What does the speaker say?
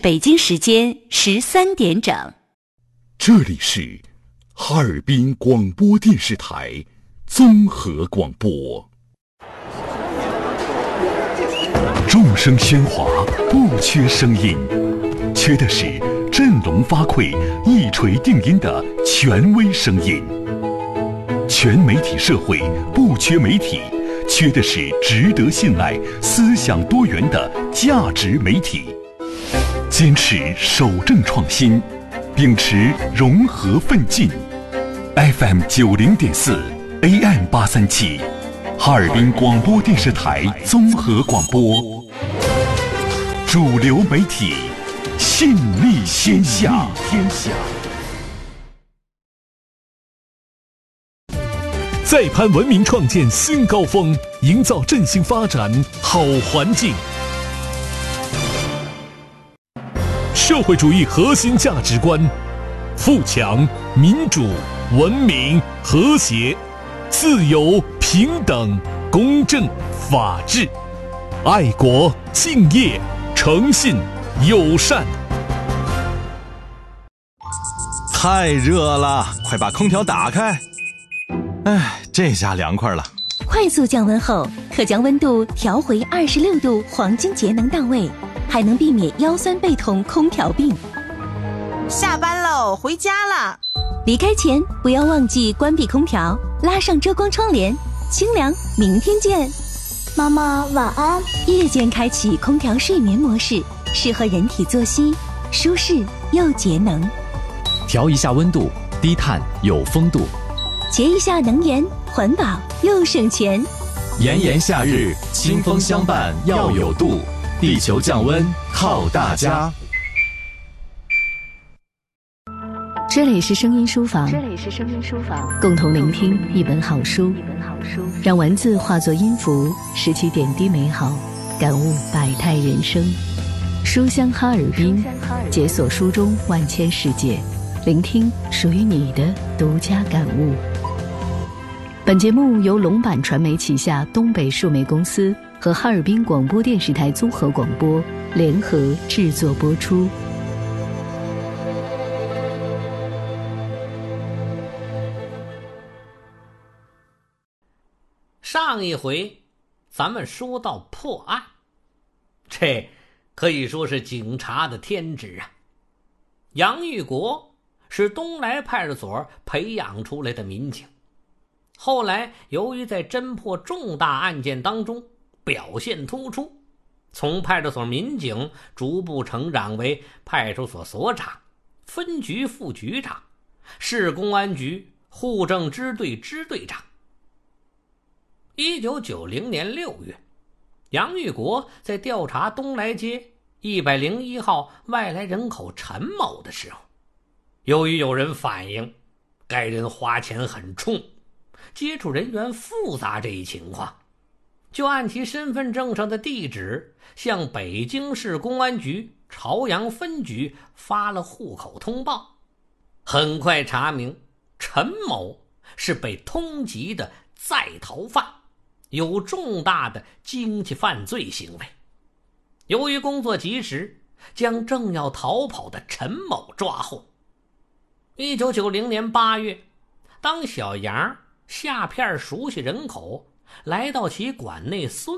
北京时间13点整。 这里是哈尔滨广播电视台综合广播。众声喧哗，不缺声音，缺的是振聋发聩、一锤定音的权威声音。全媒体社会不缺媒体，缺的是值得信赖、思想多元的价值媒体。坚持守正创新，秉持融合奋进。FM 90.4 AM 837，哈尔滨广播电视台综合广播，主流媒体，信力天下。 再攀文明创建新高峰，营造振兴发展好环境。社会主义核心价值观：富强、民主、文明、和谐、自由、平等、公正、法治、爱国、敬业、诚信、友善。 太热了，快把空调打开。哎，这下凉快了。 快速降温后，可将温度调回26度，黄金节能到位，还能避免腰酸背痛、空调病。 下班喽，回家啦。 离开前不要忘记关闭空调，拉上遮光窗帘，清凉。明天见。 妈妈晚安。 夜间开启空调睡眠模式，适合人体作息，舒适又节能。 调一下温度，低碳有风度。 节一下能源，环保又省钱。 炎炎夏日，清风相伴要有度，地球降温靠大家。 这里是声音书房，共同聆听一本好书，让文字化作音符，拾取点滴美好，感悟百态人生。书香哈尔滨，解锁书中万千世界，聆听属于你的独家感悟。本节目由龙板传媒旗下东北数媒公司和哈尔滨广播电视台综合广播联合制作播出。 上一回咱们说到破案，这可以说是警察的天职啊。杨玉国是东来派出所培养出来的民警，后来由于在侦破重大案件当中表现突出，从派出所民警逐步成长为派出所所长、分局副局长、市公安局户政支队支队长。1990年6月，杨玉国在调查东来街101号外来人口陈某的时候，由于有人反映该人花钱很冲，接触人员复杂这一情况，就按其身份证上的地址向北京市公安局朝阳分局发了户口通报。很快查明陈某是被通缉的在逃犯，有重大的经济犯罪行为。由于工作及时，将正要逃跑的陈某抓获。1990年8月，当小杨下片熟悉人口，来到其馆内孙